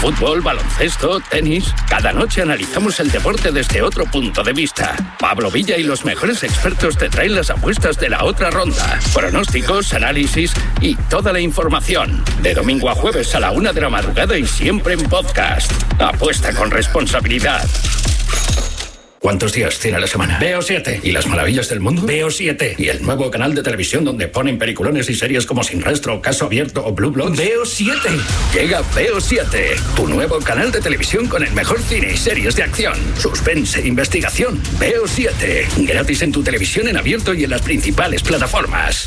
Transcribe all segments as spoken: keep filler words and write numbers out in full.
Fútbol, baloncesto, tenis. Cada noche analizamos el deporte desde otro punto de vista. Pablo Villa y los mejores expertos te traen las apuestas de la otra ronda. Pronósticos, análisis y toda la información. De domingo a jueves a la una de la madrugada y siempre en podcast. Apuesta con responsabilidad. ¿Cuántos días tiene la semana? Veo siete. ¿Y las maravillas del mundo? Veo siete. ¿Y el nuevo canal de televisión donde ponen peliculones y series como Sin Rastro, Caso Abierto o Blue Bloods? Veo siete. Llega Veo siete, tu nuevo canal de televisión con el mejor cine y series de acción, suspense e investigación. Veo siete. Gratis en tu televisión en abierto y en las principales plataformas.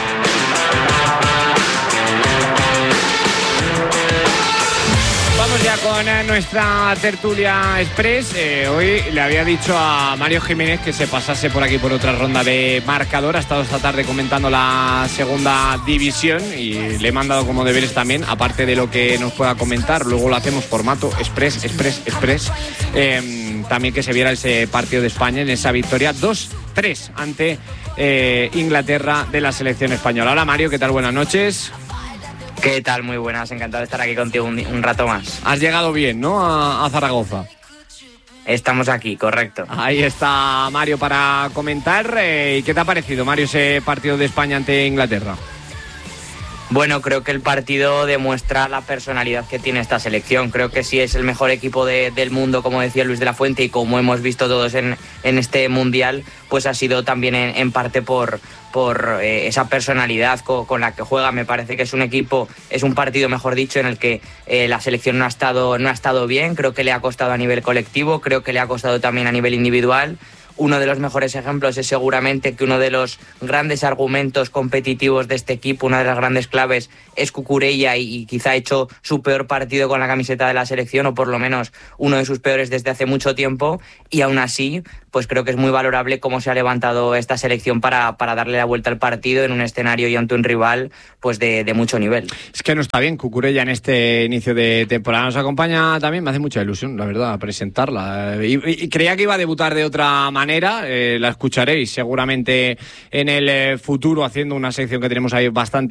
Vamos ya con eh, nuestra tertulia express. Eh, hoy le había dicho a Mario Jiménez que se pasase por aquí por otra ronda de marcador. Ha estado esta tarde comentando la segunda división y le he mandado como deberes también, aparte de lo que nos pueda comentar. Luego lo hacemos formato express, express, express. Eh, también que se viera ese partido de España en esa victoria dos tres ante eh, Inglaterra de la selección española. Hola Mario, ¿qué tal? Buenas noches. ¿Qué tal? Muy buenas, encantado de estar aquí contigo un, un rato más. Has llegado bien, ¿no? A, a Zaragoza. Estamos aquí, correcto. Ahí está Mario para comentar. Eh, ¿Qué te ha parecido, Mario, ese partido de España ante Inglaterra? Bueno, creo que el partido demuestra la personalidad que tiene esta selección. Creo que sí es el mejor equipo de, del mundo, como decía Luis de la Fuente, y como hemos visto todos en, en este Mundial, pues ha sido también en, en parte por, por eh, esa personalidad con, con la que juega. Me parece que es un equipo, es un partido, mejor dicho, en el que eh, la selección no ha estado, no ha estado bien. Creo que le ha costado a nivel colectivo, creo que le ha costado también a nivel individual. Uno de los mejores ejemplos es seguramente que uno de los grandes argumentos competitivos de este equipo, una de las grandes claves, es Cucurella y, y quizá ha hecho su peor partido con la camiseta de la selección, o por lo menos uno de sus peores desde hace mucho tiempo, y aún así pues creo que es muy valorable cómo se ha levantado esta selección para, para darle la vuelta al partido en un escenario y ante un rival pues de, de mucho nivel. Es que no está bien Cucurella en este inicio de temporada. Nos acompaña también, me hace mucha ilusión, la verdad, presentarla. Y, y creía que iba a debutar de otra manera, eh, la escucharéis seguramente en el eh, futuro, haciendo una sección que tenemos ahí bastante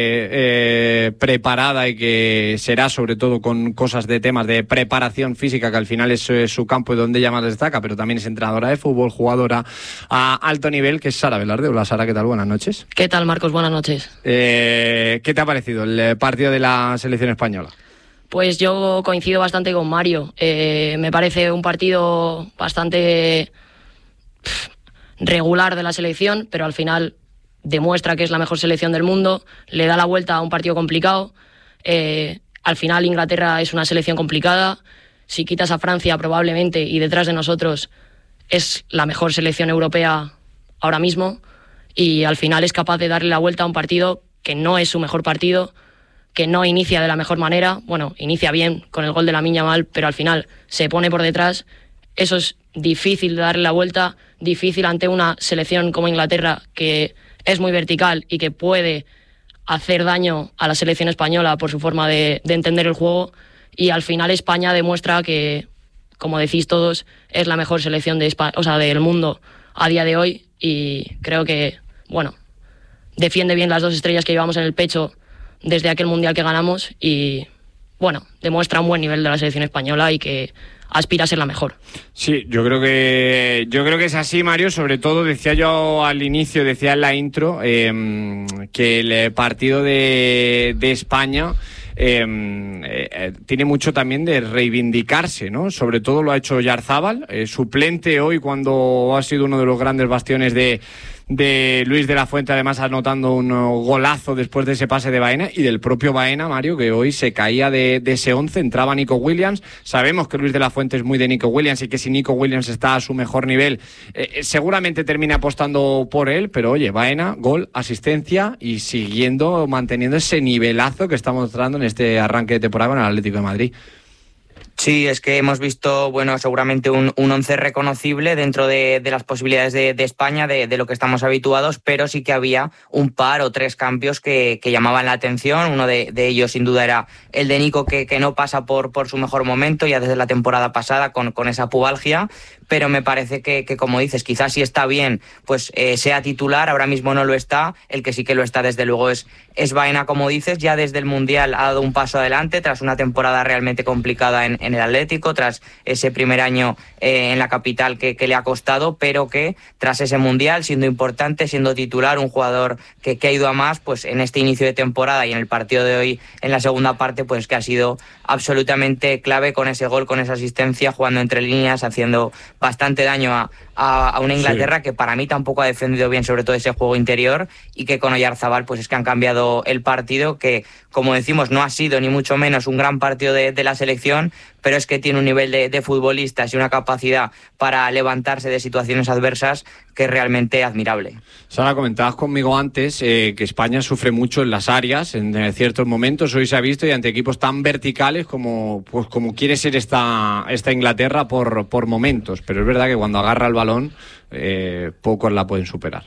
eh, preparada y que será sobre todo con cosas de temas de preparación física, que al final es eh, su campo y donde ella más destaca, pero también es entrenadora de fútbol, jugadora a alto nivel, que es Sara Velarde. Hola Sara, ¿qué tal? Buenas noches. ¿Qué tal, Marcos? Buenas noches. Eh, ¿Qué te ha parecido el partido de la selección española? Pues yo coincido bastante con Mario. Eh, me parece un partido bastante pff, regular de la selección, pero al final demuestra que es la mejor selección del mundo, le da la vuelta a un partido complicado. Eh, al final Inglaterra es una selección complicada. Si quitas a Francia probablemente, y detrás de nosotros es la mejor selección europea ahora mismo, y al final es capaz de darle la vuelta a un partido que no es su mejor partido, que no inicia de la mejor manera. Bueno, inicia bien con el gol de Lamine Yamal, pero al final se pone por detrás. Eso es difícil de darle la vuelta, difícil ante una selección como Inglaterra, que es muy vertical y que puede hacer daño a la selección española por su forma de, de entender el juego. Y al final España demuestra que, como decís todos, es la mejor selección de España, o sea, del mundo a día de hoy, y creo que, bueno, defiende bien las dos estrellas que llevamos en el pecho desde aquel Mundial que ganamos y, bueno, demuestra un buen nivel de la selección española y que aspira a ser la mejor. Sí, yo creo que yo creo que es así, Mario. Sobre todo, decía yo al inicio, decía en la intro, eh, que el partido de, de España Eh, eh, tiene mucho también de reivindicarse, ¿no? Sobre todo lo ha hecho Oyarzábal, eh, suplente hoy cuando ha sido uno de los grandes bastiones de, de Luis de la Fuente, además anotando un golazo después de ese pase de Baena, y del propio Baena, Mario, que hoy se caía de, de ese once, entraba Nico Williams. Sabemos que Luis de la Fuente es muy de Nico Williams y que si Nico Williams está a su mejor nivel, eh, seguramente termine apostando por él, pero oye, Baena, gol, asistencia y siguiendo, manteniendo ese nivelazo que está mostrando en este arranque de temporada con el Atlético de Madrid. Sí, es que hemos visto, bueno, seguramente un, un once reconocible dentro de, de las posibilidades de, de España, de, de lo que estamos habituados, pero sí que había un par o tres cambios que, que llamaban la atención. Uno de, de ellos, sin duda, era el de Nico, que, que no pasa por, por su mejor momento ya desde la temporada pasada con, con esa pubalgia, pero me parece que, que, como dices, quizás si está bien, pues eh, sea titular. Ahora mismo no lo está. El que sí que lo está, desde luego, es, es Baena, como dices. Ya desde el Mundial ha dado un paso adelante tras una temporada realmente complicada en, en el Atlético, tras ese primer año eh, en la capital que, que le ha costado, pero que tras ese Mundial, siendo importante, siendo titular, un jugador que, que ha ido a más, pues en este inicio de temporada y en el partido de hoy, en la segunda parte, pues que ha sido absolutamente clave con ese gol, con esa asistencia, jugando entre líneas, haciendo bastante daño a, a, a una Inglaterra sí. que para mí tampoco ha defendido bien, sobre todo ese juego interior, y que con Oyarzabal pues es que han cambiado el partido, que como decimos no ha sido ni mucho menos un gran partido de, de la selección, pero es que tiene un nivel de, de futbolistas y una capacidad para levantarse de situaciones adversas que es realmente admirable. Sara, comentabas conmigo antes eh, que España sufre mucho en las áreas, en, en ciertos momentos. Hoy se ha visto, y ante equipos tan verticales como, pues, como quiere ser esta, esta Inglaterra por, por momentos. Pero es verdad que cuando agarra el balón, eh, pocos la pueden superar.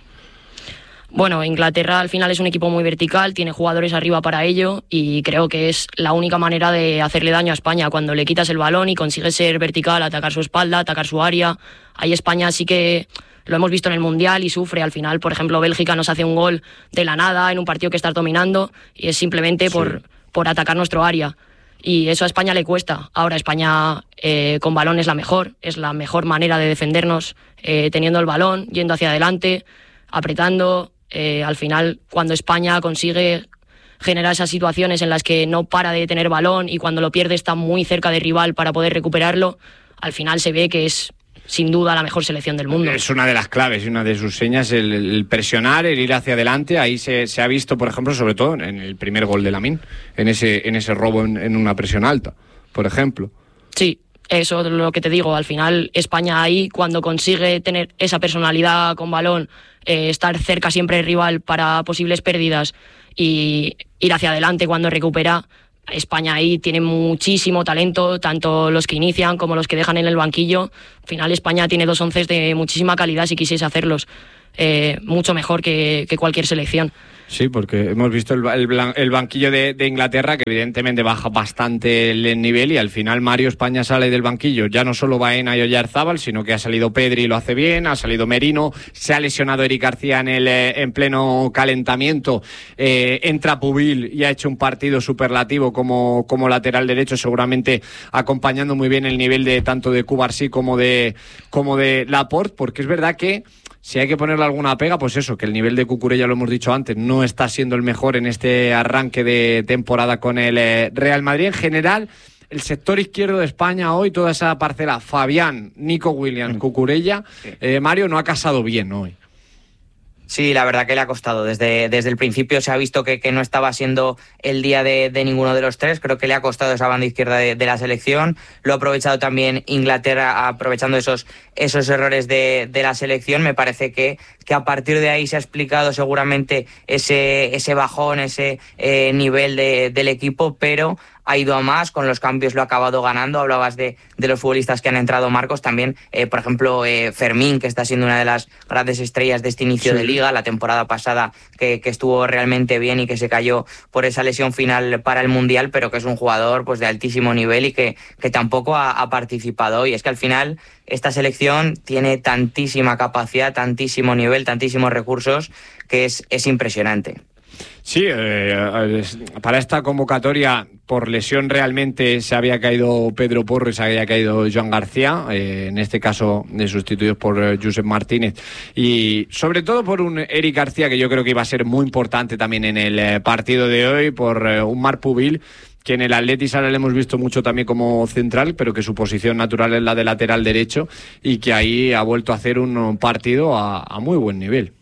Bueno, Inglaterra al final es un equipo muy vertical, tiene jugadores arriba para ello, y creo que es la única manera de hacerle daño a España, cuando le quitas el balón y consigues ser vertical, atacar su espalda, atacar su área. Ahí España sí que lo hemos visto en el Mundial y sufre. Al final, por ejemplo, Bélgica nos hace un gol de la nada en un partido que está dominando, y es simplemente sí. por, por atacar nuestro área. Y eso a España le cuesta. Ahora España eh, con balón es la mejor, es la mejor manera de defendernos, eh, teniendo el balón, yendo hacia adelante, apretando. Eh, al final, cuando España consigue generar esas situaciones en las que no para de tener balón y cuando lo pierde está muy cerca del rival para poder recuperarlo, al final se ve que es sin duda la mejor selección del mundo. Es una de las claves y una de sus señas el, el presionar, el ir hacia adelante. Ahí se, se ha visto, por ejemplo, sobre todo en el primer gol de Lamine, en ese, en ese robo en, en una presión alta, por ejemplo. Sí, eso es lo que te digo. Al final España ahí, cuando consigue tener esa personalidad con balón, eh, estar cerca siempre del rival para posibles pérdidas y ir hacia adelante cuando recupera, España ahí tiene muchísimo talento, tanto los que inician como los que dejan en el banquillo. Al final España tiene dos onces de muchísima calidad si quisiese hacerlos, eh, mucho mejor que, que cualquier selección. Sí, porque hemos visto el, el, el banquillo de, de Inglaterra, que evidentemente baja bastante el nivel, y al final Mario, España sale del banquillo. Ya no solo Baena y Oyarzabal, sino que ha salido Pedri y lo hace bien, ha salido Merino, se ha lesionado Eric García en, el, en pleno calentamiento, eh, entra Pubil y ha hecho un partido superlativo como, como lateral derecho, seguramente acompañando muy bien el nivel de tanto de Cubarsí como de, como de Laporte, porque es verdad que si hay que ponerle alguna pega, pues eso, que el nivel de Cucurella, lo hemos dicho antes, no está siendo el mejor en este arranque de temporada con el eh, Real Madrid. En general, el sector izquierdo de España hoy, toda esa parcela, Fabián, Nico Williams, Cucurella, eh, Mario, no ha casado bien hoy. Sí, la verdad que le ha costado. Desde, desde el principio se ha visto que, que no estaba siendo el día de, de ninguno de los tres. Creo que le ha costado esa banda izquierda de, de la selección. Lo ha aprovechado también Inglaterra, aprovechando esos, esos errores de, de la selección. Me parece que, que a partir de ahí se ha explicado seguramente ese, ese bajón, ese eh, nivel de, del equipo, pero ha ido a más, con los cambios lo ha acabado ganando. Hablabas de, de los futbolistas que han entrado, Marcos, también, eh, por ejemplo, eh, Fermín, que está siendo una de las grandes estrellas de este inicio sí. de Liga, la temporada pasada que, que estuvo realmente bien y que se cayó por esa lesión final para el Mundial, pero que es un jugador pues de altísimo nivel y que, que tampoco ha, ha participado. Y es que al final esta selección tiene tantísima capacidad, tantísimo nivel, tantísimos recursos, que es, es impresionante. Sí, eh, para esta convocatoria por lesión realmente se había caído Pedro Porro y se había caído Joan García, eh, en este caso de sustituidos por eh, Josep Martínez, y sobre todo por un Eric García que yo creo que iba a ser muy importante también en el eh, partido de hoy, por eh, un Marc Pubil, que en el Athletic ahora le hemos visto mucho también como central, pero que su posición natural es la de lateral derecho, y que ahí ha vuelto a hacer un partido a, a muy buen nivel.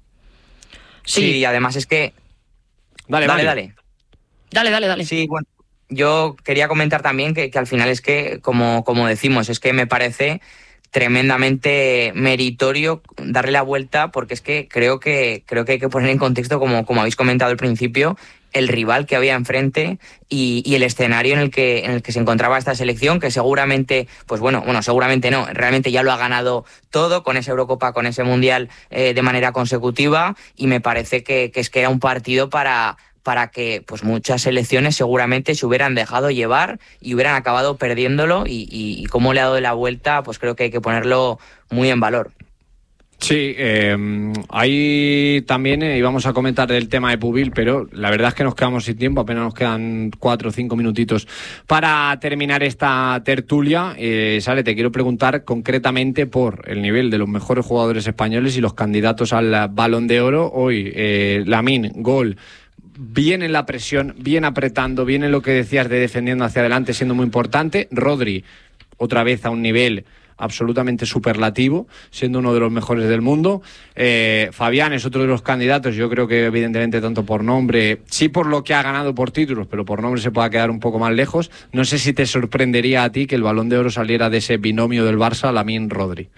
Sí, sí, y además es que Dale, dale, dale. dale. Dale, dale, dale. Sí, bueno, yo quería comentar también que, que al final es que, como, como decimos, es que me parece tremendamente meritorio darle la vuelta, porque es que creo que creo que hay que poner en contexto, como, como habéis comentado al principio, el rival que había enfrente y, y el escenario en el que en el que se encontraba esta selección, que seguramente, pues bueno, bueno, seguramente no, realmente ya lo ha ganado todo con esa Eurocopa, con ese Mundial eh, de manera consecutiva, y me parece que, que es que era un partido para para que pues muchas selecciones seguramente se hubieran dejado llevar y hubieran acabado perdiéndolo, y, y, y cómo le ha dado la vuelta, pues creo que hay que ponerlo muy en valor. Sí, eh, ahí también eh, íbamos a comentar del tema de Pubil, pero la verdad es que nos quedamos sin tiempo, apenas nos quedan cuatro o cinco minutitos para terminar esta tertulia. Eh, Sale, te quiero preguntar concretamente por el nivel de los mejores jugadores españoles y los candidatos al Balón de Oro. Hoy, eh, Lamine, gol, bien en la presión, bien apretando, bien en lo que decías de defendiendo hacia adelante, siendo muy importante. Rodri, otra vez a un nivel absolutamente superlativo, siendo uno de los mejores del mundo. eh, Fabián es otro de los candidatos, yo creo que evidentemente tanto por nombre, sí por lo que ha ganado por títulos, pero por nombre se pueda quedar un poco más lejos. No sé si te sorprendería a ti que el Balón de Oro saliera de ese binomio del Barça, Lamine-Rodri.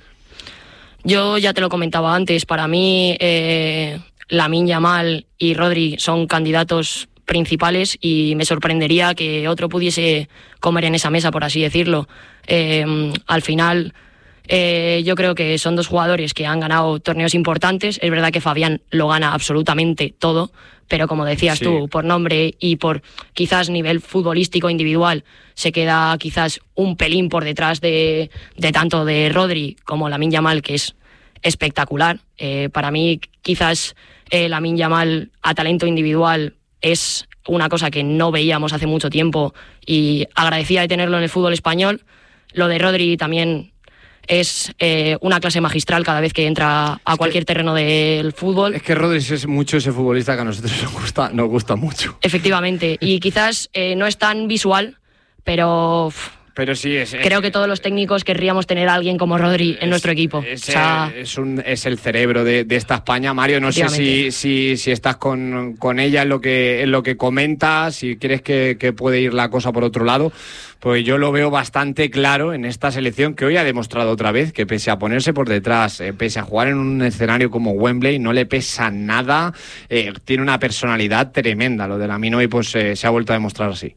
Yo ya te lo comentaba antes, para mí eh, Lamine Yamal y Rodri son candidatos principales y me sorprendería que otro pudiese comer en esa mesa, por así decirlo. Eh, al final eh, yo creo que son dos jugadores que han ganado torneos importantes. Es verdad que Fabián lo gana absolutamente todo, pero como decías sí. tú, por nombre y por quizás nivel futbolístico individual se queda quizás un pelín por detrás de, de tanto de Rodri como Lamine Yamal, que es espectacular. Eh, para mí quizás eh, Lamine Yamal a talento individual es una cosa que no veíamos hace mucho tiempo y agradecida de tenerlo en el fútbol español. Lo de Rodri también es eh, una clase magistral cada vez que entra a es cualquier que, terreno del fútbol. Es que Rodri es mucho ese futbolista que a nosotros nos gusta, nos gusta mucho. Efectivamente, y quizás eh, no es tan visual, pero... Pero sí, es, creo es, que todos los técnicos querríamos tener a alguien como Rodri en es, nuestro equipo. Es, o sea, es, un, es el cerebro de, de esta España. Mario, no sé si, si, si estás con, con ella en lo que, en lo que comentas, si crees que, que puede ir la cosa por otro lado. Pues yo lo veo bastante claro en esta selección, que hoy ha demostrado otra vez que pese a ponerse por detrás, eh, pese a jugar en un escenario como Wembley, no le pesa nada, eh, tiene una personalidad tremenda. Lo de Lamine hoy pues eh, se ha vuelto a demostrar así.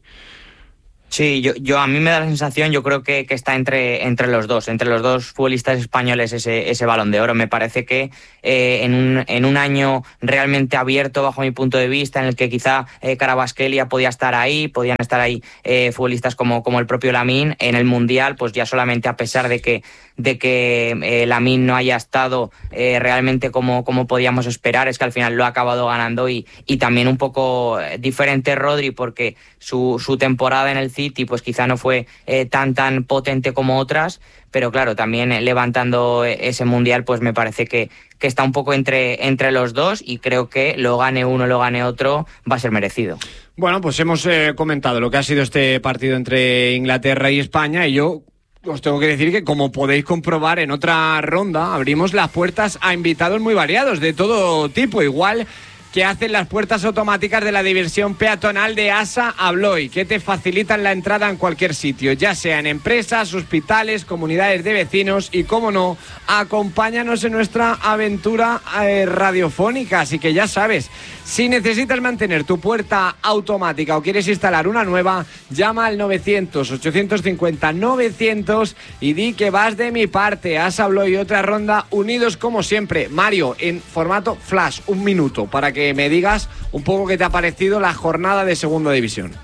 Sí, yo, yo a mí me da la sensación, yo creo que, que está entre, entre los dos, entre los dos futbolistas españoles ese, ese Balón de Oro. Me parece que eh, en, un, en un año realmente abierto, bajo mi punto de vista, en el que quizá eh, Kvaratskhelia podía estar ahí, podían estar ahí eh, futbolistas como, como el propio Lamine, en el Mundial, pues ya solamente a pesar de que de que eh, Lamine no haya estado eh, realmente como, como podíamos esperar, es que al final lo ha acabado ganando, y, y también un poco diferente Rodri, porque su, su temporada en el City pues quizá no fue eh, tan tan potente como otras, pero claro, también eh, levantando ese Mundial pues me parece que, que está un poco entre, entre los dos, y creo que lo gane uno, lo gane otro, va a ser merecido. Bueno, pues hemos eh, comentado lo que ha sido este partido entre Inglaterra y España, y yo os tengo que decir que, como podéis comprobar, en otra ronda abrimos las puertas a invitados muy variados, de todo tipo, igual que hacen las puertas automáticas de la diversión peatonal de Asa Abloy, que te facilitan la entrada en cualquier sitio, ya sea en empresas, hospitales, comunidades de vecinos, y, como no, acompáñanos en nuestra aventura eh, radiofónica. Así que ya sabes, si necesitas mantener tu puerta automática o quieres instalar una nueva, llama al novecientos, ochocientos cincuenta, novecientos y di que vas de mi parte. Asa Abloy, otra ronda, unidos como siempre. Mario, en formato flash, un minuto, para que me digas un poco qué te ha parecido la jornada de Segunda División.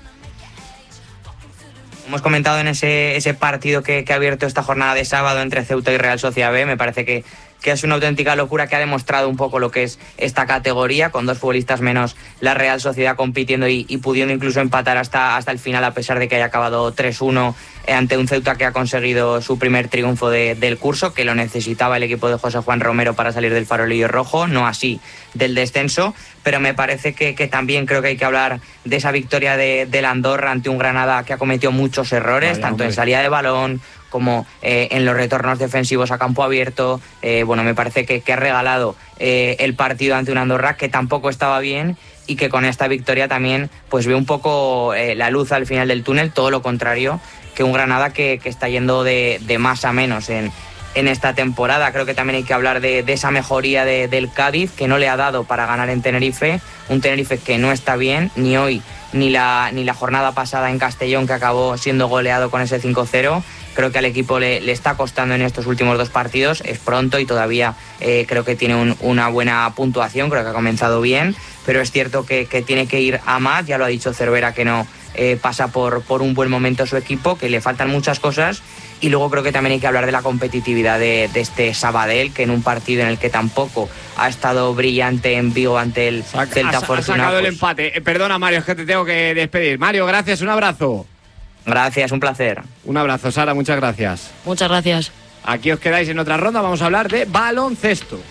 Hemos comentado en ese, ese partido que, que ha abierto esta jornada de sábado entre Ceuta y Real Sociedad B. Me parece que, que es una auténtica locura, que ha demostrado un poco lo que es esta categoría, con dos futbolistas menos la Real Sociedad compitiendo y, y pudiendo incluso empatar hasta, hasta el final, a pesar de que haya acabado tres uno ante un Ceuta que ha conseguido su primer triunfo de, del curso, que lo necesitaba el equipo de José Juan Romero para salir del farolillo rojo, no así del descenso. Pero me parece que, que también creo que hay que hablar de esa victoria de, de la Andorra ante un Granada que ha cometido muchos errores, Vaya, tanto hombre. en salida de balón como eh, en los retornos defensivos a campo abierto. Eh, bueno, me parece que, que ha regalado eh, el partido ante una Andorra que tampoco estaba bien, y que con esta victoria también pues ve un poco eh, la luz al final del túnel, todo lo contrario que un Granada que, que está yendo de, de más a menos en, en esta temporada. Creo que también hay que hablar de, de esa mejoría de, del Cádiz, que no le ha dado para ganar en Tenerife, un Tenerife que no está bien, ni hoy ni la, ni la jornada pasada en Castellón, que acabó siendo goleado con ese cinco cero. Creo que al equipo le, le está costando en estos últimos dos partidos, es pronto y todavía eh, creo que tiene un, una buena puntuación, creo que ha comenzado bien, pero es cierto que, que tiene que ir a más, ya lo ha dicho Cervera, que no eh, pasa por, por un buen momento su equipo, que le faltan muchas cosas. Y luego creo que también hay que hablar de la competitividad de, de este Sabadell, que en un partido en el que tampoco ha estado brillante en Vigo ante el Sac Celta ha, Fortuna. Ha sacado pues... el empate. Eh, perdona, Mario, es que te tengo que despedir. Mario, gracias, un abrazo. Gracias, un placer. Un abrazo, Sara, muchas gracias. Muchas gracias. Aquí os quedáis en otra ronda, vamos a hablar de baloncesto.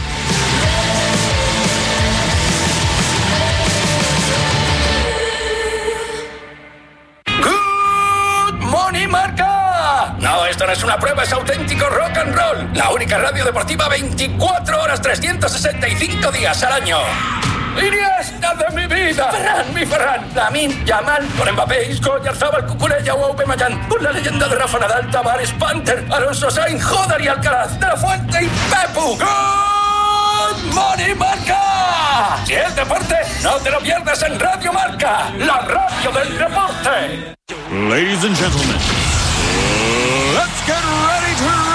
Marca. No, esto no es una prueba, es auténtico rock and roll. La única radio deportiva veinticuatro horas, trescientos sesenta y cinco días al año. Iniesta de mi vida. Ferran, mi Ferran. Lamine Yamal. Por Mbappé, Isco, Oyarzabal, Cucurella o Aubameyang. Por la leyenda de Rafa Nadal, Tavares, Panther, Alonso Sainz, Joder y Alcaraz. De la Fuente y Pepu. Good Morning Marca. Si es deporte, no te lo pierdas en Radio Marca, la radio del deporte. Ladies and gentlemen, let's get ready to